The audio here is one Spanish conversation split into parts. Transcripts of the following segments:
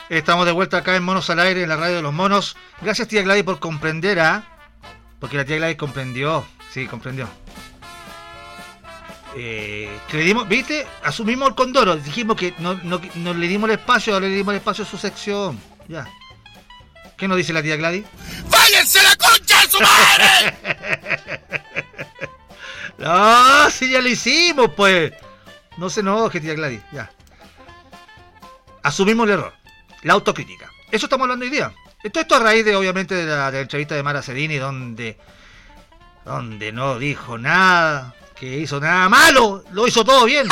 Estamos de vuelta acá en Monos al Aire, en la radio de los monos. Gracias, tía Gladys, por comprender, porque la tía Gladys comprendió. Sí, comprendió. Que le dimos, ¿viste? Asumimos el condoro. Dijimos que no le dimos el espacio, ahora le dimos el espacio a su sección. Ya. ¿Qué nos dice la tía Gladys? ¡Váyanse la concha de su madre! No, si ya lo hicimos, pues. No se enoje, tía Gladys, ya. Asumimos el error. La autocrítica. Eso estamos hablando hoy día. Esto a raíz de, obviamente, de la entrevista de Mara Sedini, donde no dijo nada, que hizo nada malo, lo hizo todo bien.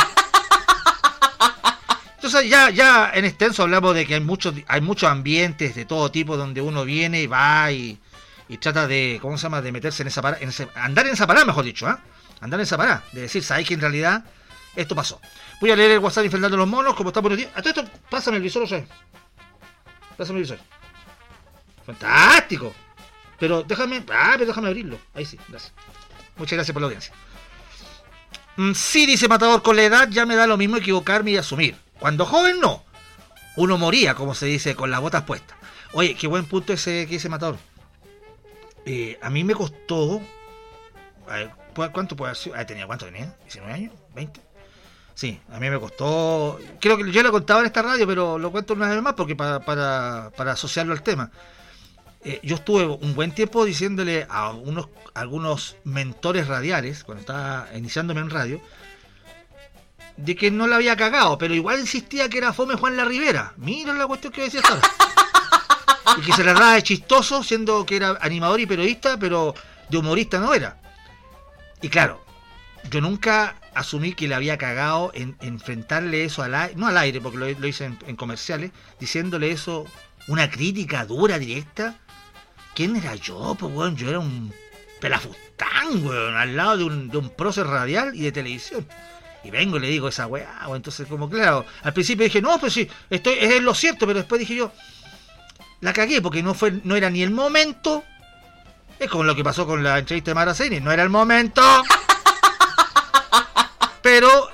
Entonces ya en extenso hablamos de que hay muchos ambientes de todo tipo donde uno viene y va y trata de, ¿cómo se llama?, de meterse en esa parada, andar en esa parada, mejor dicho, andar en esa parada, de decir, ¿sabes que en realidad esto pasó? Voy a leer el WhatsApp infernando los monos, como está por el día. A todo esto, pásame el visor, o sea. Pásame el visor. Fantástico. Pero déjame abrirlo. Ahí sí, gracias. Muchas gracias por la audiencia. Sí, dice Matador, con la edad ya me da lo mismo equivocarme y asumir. Cuando joven no. Uno moría, como se dice, con las botas puestas. Oye, qué buen punto ese que dice Matador. A mí me costó... ¿Cuánto puede haber? ¿Tenía cuánto tenía? ¿19 años? ¿20? Sí, a mí me costó... Creo que yo lo contaba en esta radio, pero lo cuento una vez más porque para asociarlo al tema. Yo estuve un buen tiempo diciéndole a algunos mentores radiales, cuando estaba iniciándome en radio, de que no la había cagado, pero igual insistía que era fome Juan La Rivera. Mira la cuestión que decía ahora. Y que se la daba de chistoso, siendo que era animador y periodista, pero de humorista no era. Y claro, yo nunca asumí que le había cagado en enfrentarle eso no al aire, porque lo hice en comerciales, diciéndole eso, una crítica dura, directa. ¿Quién era yo? Pues weón, yo era un pelafustán, weón, al lado de un prócer radial y de televisión. Y vengo y le digo esa weá, weón. Entonces, como claro, al principio dije, no, pues sí, es lo cierto, pero después dije yo, la cagué porque no era ni el momento. Es como lo que pasó con la entrevista de Mara Sedini, no era el momento. Pero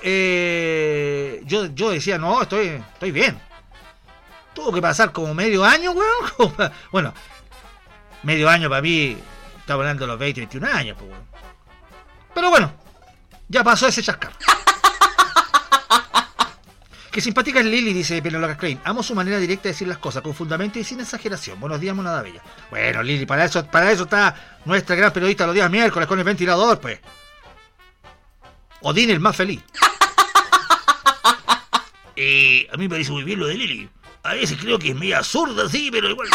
yo decía, no, estoy bien. Tuvo que pasar como medio año, weón. Bueno, medio año para mí, estaba hablando de los 20, 21 años, pues, weón. Pero bueno, ya pasó ese chascarro. Qué simpática es Lili, dice Penelope Crane. Amo su manera directa de decir las cosas, con fundamento y sin exageración. Buenos días, monada bella. Bueno, Lili, para eso está nuestra gran periodista los días miércoles con el ventilador, pues. Odín el más feliz. A mí me parece muy bien lo de Lili. A veces creo que es media zurda, sí, pero igual.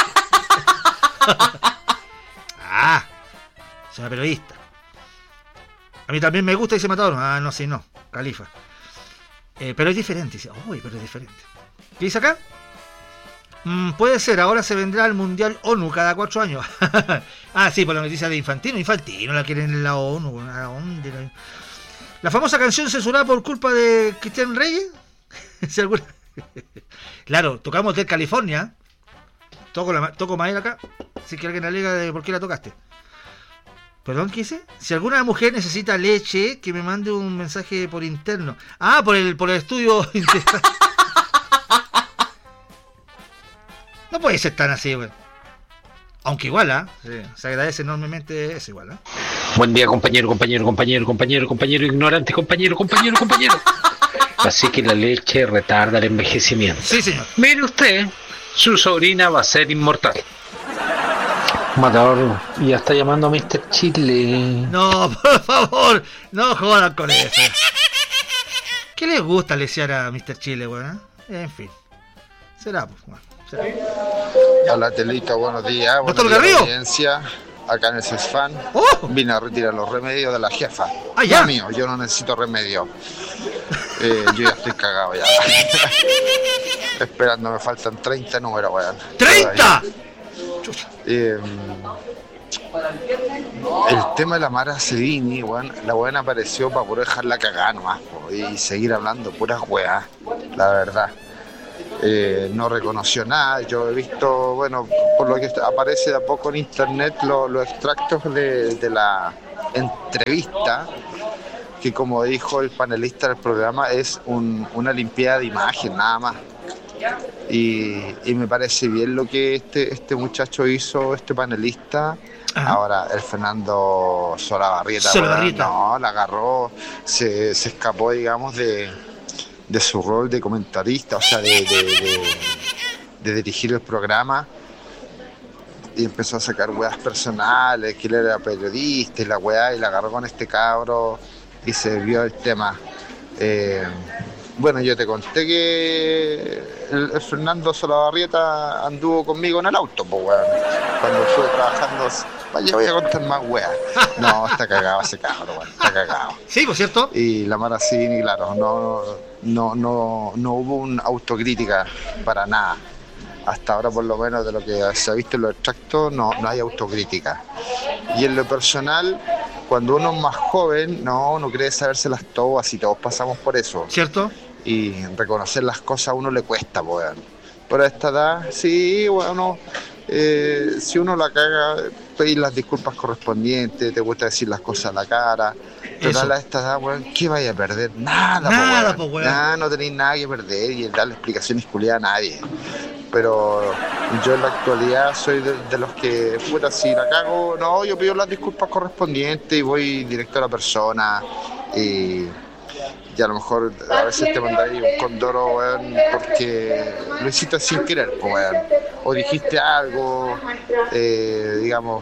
Es una periodista. A mí también me gusta, dice Matador. No, sí, no. Califa. Pero es diferente, dice. Uy, pero es diferente. ¿Qué dice acá? Puede ser, ahora se vendrá al Mundial ONU cada 4 años. Sí, por la noticia de Infantino. Infantino la quieren en la ONU. ¿A dónde? La famosa canción censurada por culpa de Cristian Reyes. Claro, tocamos de California. Toco madera acá. Si que alguien alega de por qué la tocaste. ¿Perdón, qué hice? Si alguna mujer necesita leche, que me mande un mensaje por interno. Por el estudio. No puede ser tan así, güey. Aunque igual, se agradece enormemente eso igual, Buen día, compañero, ignorante, compañero. Así que la leche retarda el envejecimiento. Sí, señor. Mire usted, su sobrina va a ser inmortal. Matador, ya está llamando a Mr. Chile. No, por favor, no jodan con eso. ¿Qué les gusta lesear a Mr. Chile, weón? En fin. Será, pues, bueno. Hola, Telita, buenos días. ¿Doctor Garrido? Audiencia, acá en el CESFAN. Vine a retirar los remedios de la jefa. Ya. No mío, yo no necesito remedio. Yo ya estoy cagado ya. Esperando, me faltan 30 números, weón. ¡30! El tema de la Mara Sedini, weón, la buena apareció para poder dejarla cagada nomás, y seguir hablando puras weas, la verdad. No reconoció nada. Yo he visto, bueno, por lo que aparece de a poco en internet, los extractos de la entrevista, que como dijo el panelista del programa, es una limpieza de imagen, nada más. Y me parece bien lo que este muchacho hizo, este panelista. Ajá. Ahora, el Fernando Solabarrieta, no, la agarró, se escapó, digamos, de su rol de comentarista, o sea, de dirigir el programa, y empezó a sacar weas personales, que él era periodista y la weá, y la agarró con este cabro y se vio el tema. Bueno, yo te conté que el Fernando Solabarrieta anduvo conmigo en el auto, pues weón. Cuando estuve trabajando, vaya, voy a contar más weá. No, está cagado ese cabro, weón, está cagado. Sí, ¿por cierto? Y la Mara Cini, claro, no hubo una autocrítica para nada. Hasta ahora, por lo menos, de lo que se ha visto en los extractos, no hay autocrítica. Y en lo personal, cuando uno es más joven, uno cree sabérselas todas y todos pasamos por eso. ¿Cierto? Y reconocer las cosas a uno le cuesta, pues. Pero a esta edad, sí, bueno, si uno la caga, pedir las disculpas correspondientes, te gusta decir las cosas a la cara. Total, a esta edad, weón, ¿qué vaya a perder? Nada, pues, weón. No tenéis nada que perder y darle explicaciones culiadas a nadie. Pero yo en la actualidad soy de los que, puta, si la cago, yo pido las disculpas correspondientes y voy directo a la persona. Y a lo mejor a veces te mandáis un condoro, weón, porque lo hiciste sin querer, pues, weón. O dijiste algo, digamos,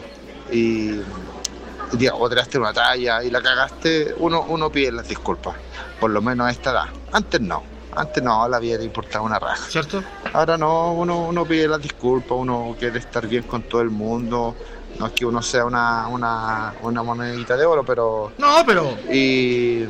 o tiraste una talla y la cagaste, uno pide las disculpas, por lo menos a esta edad. Antes no, a la vida le importaba una raja. ¿Cierto? Ahora no, uno pide las disculpas, uno quiere estar bien con todo el mundo. No es que uno sea una monedita de oro, pero... No, pero... Y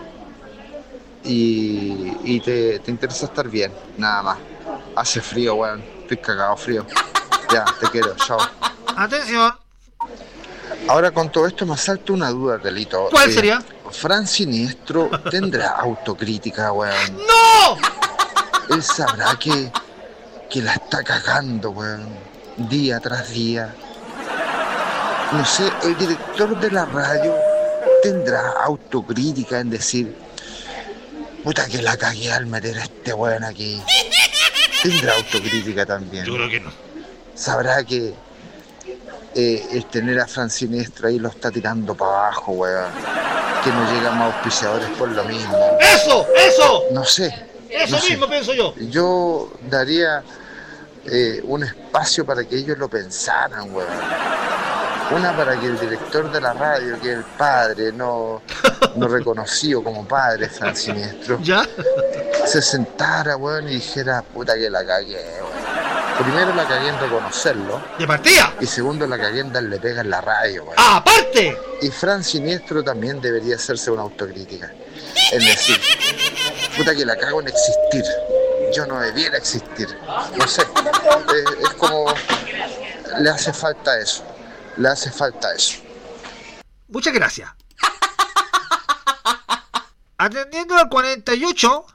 te interesa estar bien, nada más. Hace frío, weón, estoy cagado frío. Ya, te quiero, chao. Atención. Ahora, con todo esto me asalta una duda, Delito. ¿Cuál sería? ¿Fran Siniestro tendrá autocrítica, weón? ¡No! Él sabrá que la está cagando, weón, día tras día. No sé, el director de la radio tendrá autocrítica en decir, puta que la cagué al meter a este weón aquí. Tendrá autocrítica también. Yo creo que no. Sabrá que el tener a Fran Siniestro ahí lo está tirando para abajo, weón. Que no llegan más auspiciadores por lo mismo. ¡Eso! No sé. Eso mismo pienso yo. Yo daría un espacio para que ellos lo pensaran, weón. Una para que el director de la radio, que es el padre, no reconocido como padre, Fran Siniestro, ¿ya? Se sentara, weón, y dijera, puta que la cagué, weón. Primero la cagué en reconocerlo. ¡De partida! Y segundo la cagué en darle pega en la radio, weón. ¡Aparte! Y Fran Siniestro también debería hacerse una autocrítica. Es decir, puta que la cago en existir. Yo no debiera existir. No sé. Es como... Le hace falta eso. Muchas gracias. Atendiendo al 48,